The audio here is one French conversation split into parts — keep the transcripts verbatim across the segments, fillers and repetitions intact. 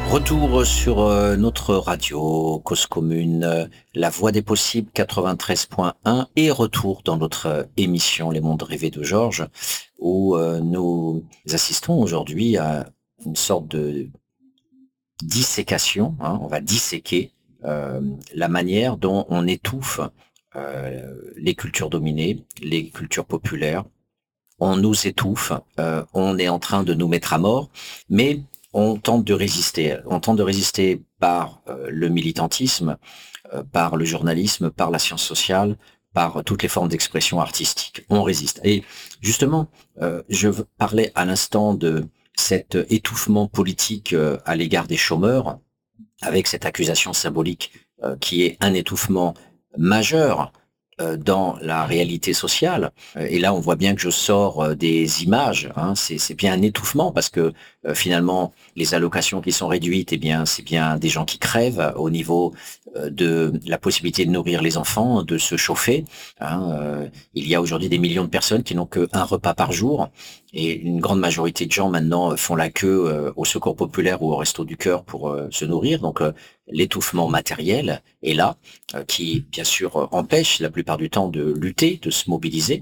Retour sur euh, notre radio Cause Commune, euh, La Voix des Possibles quatre-vingt-treize point un et retour dans notre euh, émission Les Mondes Rêvés de Georges où euh, nous assistons aujourd'hui à une sorte de dissécation, hein, on va disséquer euh, la manière dont on étouffe euh, les cultures dominées, les cultures populaires. On nous étouffe, euh, on est en train de nous mettre à mort, mais on tente de résister. On tente de résister par euh, le militantisme, euh, par le journalisme, par la science sociale, par toutes les formes d'expression artistique. On résiste. Et justement, euh, je parlais à l'instant de cet étouffement politique euh, à l'égard des chômeurs, avec cette accusation symbolique euh, qui est un étouffement majeur euh, dans la réalité sociale. Euh, et là, on voit bien que je sors euh, des images. Hein, c'est, c'est bien un étouffement parce que euh, finalement, les allocations qui sont réduites, eh bien, c'est bien des gens qui crèvent au niveau euh, de la possibilité de nourrir les enfants, de se chauffer. Hein, euh, il y a aujourd'hui des millions de personnes qui n'ont qu'un repas par jour. Et une grande majorité de gens maintenant font la queue euh, au Secours populaire ou au Resto du Cœur pour euh, se nourrir. Donc euh, l'étouffement matériel est là, euh, qui bien sûr euh, empêche la plupart du temps de lutter, de se mobiliser.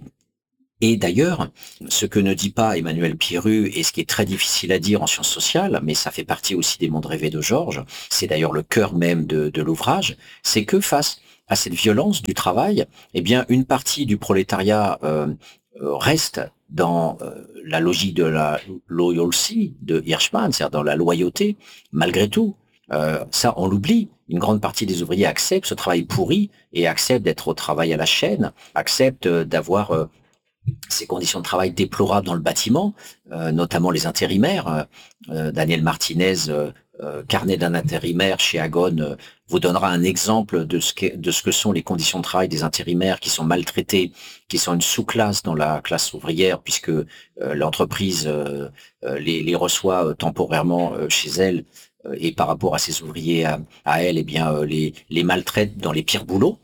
Et d'ailleurs, ce que ne dit pas Emmanuel Pierru, et ce qui est très difficile à dire en sciences sociales, mais ça fait partie aussi des mondes rêvés de Georges, c'est d'ailleurs le cœur même de, de l'ouvrage, c'est que face à cette violence du travail, eh bien une partie du prolétariat euh, reste dans euh, la logique de la loyalty de Hirschman, c'est-à-dire dans la loyauté, malgré tout. Euh, ça, on l'oublie. Une grande partie des ouvriers acceptent ce travail pourri et acceptent d'être au travail à la chaîne, acceptent d'avoir euh, ces conditions de travail déplorables dans le bâtiment, euh, notamment les intérimaires. Euh, Daniel Martinez, euh, euh, carnet d'un intérimaire chez Agon, euh, vous donnera un exemple de ce, que, de ce que sont les conditions de travail des intérimaires qui sont maltraités, qui sont une sous-classe dans la classe ouvrière, puisque euh, l'entreprise euh, les, les reçoit euh, temporairement euh, chez elle, euh, et par rapport à ses ouvriers à, à elle, eh bien, euh, les, les maltraite dans les pires boulots.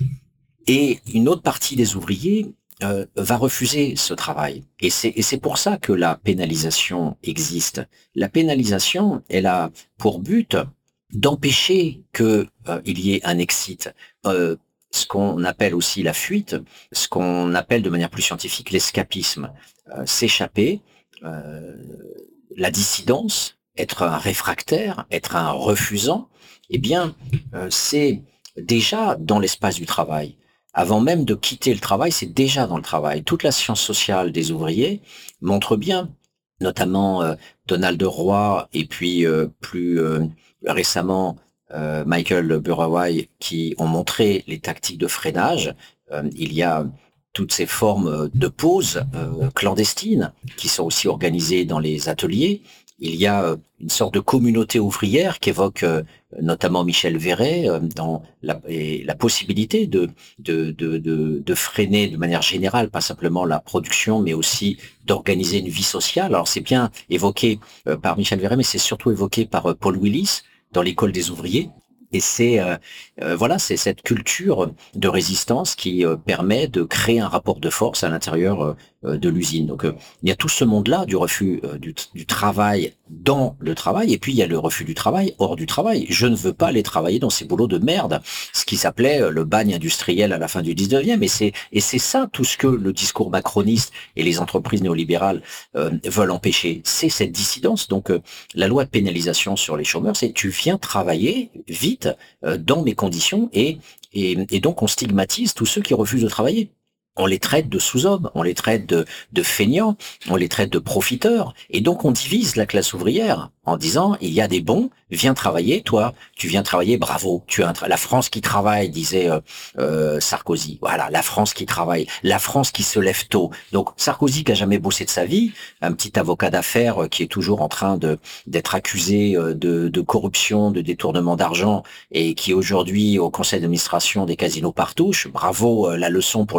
Et une autre partie des ouvriers euh, va refuser ce travail. Et c'est, et c'est pour ça que la pénalisation existe. La pénalisation, elle a pour but d'empêcher que euh, il y ait un exit, euh, ce qu'on appelle aussi la fuite, ce qu'on appelle de manière plus scientifique l'escapisme, euh, s'échapper, euh, la dissidence, être un réfractaire, être un refusant. Eh bien, euh, c'est déjà dans l'espace du travail. Avant même de quitter le travail, c'est déjà dans le travail. Toute la science sociale des ouvriers montre bien, notamment euh, Donald Roy et puis euh, plus euh, récemment euh, Michael Burawoy, qui ont montré les tactiques de freinage. Euh, il y a toutes ces formes de pauses euh, clandestines qui sont aussi organisées dans les ateliers. Il y a euh, une sorte de communauté ouvrière qu'évoque euh, notamment Michel Véret euh, dans la, et la possibilité de, de, de, de, de freiner de manière générale, pas simplement la production, mais aussi d'organiser une vie sociale. Alors c'est bien évoqué euh, par Michel Véret, mais c'est surtout évoqué par euh, Paul Willis dans l'école des ouvriers. Et c'est euh, euh, voilà, c'est cette culture de résistance qui euh, permet de créer un rapport de force à l'intérieur euh, de l'usine. Donc euh, il y a tout ce monde-là du refus euh, du, du travail dans le travail, et puis il y a le refus du travail hors du travail. Je ne veux pas aller travailler dans ces boulots de merde, ce qui s'appelait euh, le bagne industriel à la fin du dix-neuvième. Et c'est et c'est ça tout ce que le discours macroniste et les entreprises néolibérales euh, veulent empêcher. C'est cette dissidence. Donc euh, la loi de pénalisation sur les chômeurs, c'est tu viens travailler vite dans mes conditions, et, et, et donc on stigmatise tous ceux qui refusent de travailler. On les traite de sous-hommes, on les traite de, de feignants, on les traite de profiteurs, et donc on divise la classe ouvrière en disant il y a des bons, viens travailler, toi, tu viens travailler, bravo, tu as la France qui travaille, disait euh, euh, Sarkozy. Voilà, la France qui travaille, la France qui se lève tôt. Donc Sarkozy qui a jamais bossé de sa vie, un petit avocat d'affaires qui est toujours en train de d'être accusé de, de corruption, de détournement d'argent, et qui est aujourd'hui au conseil d'administration des casinos Partouche. Bravo, euh, la leçon pour le travail.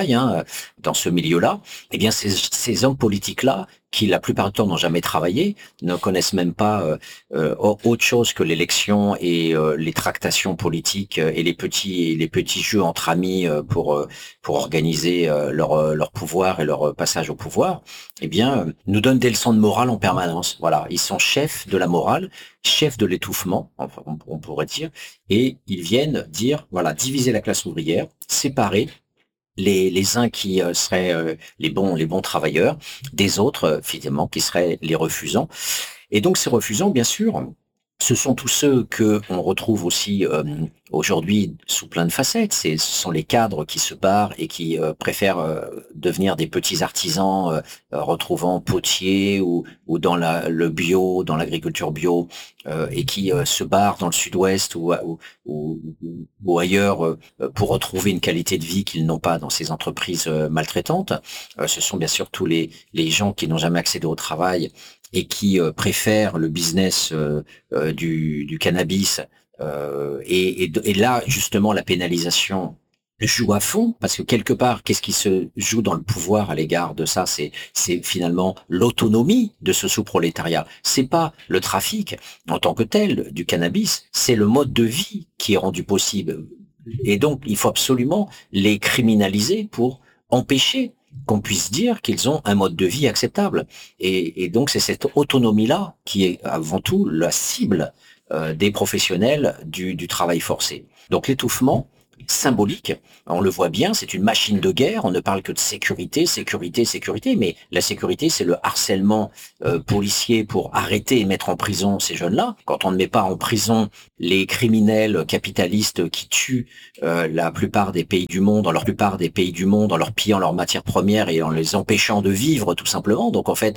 travail, hein, dans ce milieu-là, eh bien ces, ces hommes politiques-là, qui la plupart du temps n'ont jamais travaillé, ne connaissent même pas euh, euh, autre chose que l'élection et euh, les tractations politiques et les petits les petits jeux entre amis euh, pour euh, pour organiser euh, leur euh, leur pouvoir et leur passage au pouvoir, eh bien euh, nous donnent des leçons de morale en permanence. Voilà, ils sont chefs de la morale, chefs de l'étouffement, enfin, on, on pourrait dire, et ils viennent dire voilà, diviser la classe ouvrière, séparer les, les uns qui euh, seraient euh, les bons les bons travailleurs, des autres euh, finalement qui seraient les refusants. Et donc ces refusants, bien sûr, ce sont tous ceux que on retrouve aussi euh, aujourd'hui sous plein de facettes. C'est, ce sont les cadres qui se barrent et qui euh, préfèrent euh, devenir des petits artisans, euh, euh, retrouvant potier ou, ou dans la, le bio, dans l'agriculture bio, euh, et qui euh, se barrent dans le sud-ouest ou, ou, ou, ou ailleurs euh, pour retrouver une qualité de vie qu'ils n'ont pas dans ces entreprises euh, maltraitantes. Euh, ce sont bien sûr tous les, les gens qui n'ont jamais accédé au travail et qui euh, préfèrent le business euh, euh, du, du cannabis. Euh, et, et, et là, justement, la pénalisation joue à fond, parce que quelque part, qu'est-ce qui se joue dans le pouvoir à l'égard de ça? C'est, c'est finalement l'autonomie de ce sous-prolétariat. C'est pas le trafic en tant que tel du cannabis, c'est le mode de vie qui est rendu possible. Et donc, il faut absolument les criminaliser pour empêcher qu'on puisse dire qu'ils ont un mode de vie acceptable. Et, et donc, c'est cette autonomie-là qui est avant tout la cible euh, des professionnels du, du travail forcé. Donc, l'étouffement symbolique, on le voit bien, c'est une machine de guerre, on ne parle que de sécurité, sécurité, sécurité, mais la sécurité, c'est le harcèlement euh, policier pour arrêter et mettre en prison ces jeunes-là. Quand on ne met pas en prison les criminels capitalistes qui tuent euh, la plupart des pays du monde, dans la plupart des pays du monde, en leur pillant leurs matières premières et en les empêchant de vivre tout simplement, donc en fait,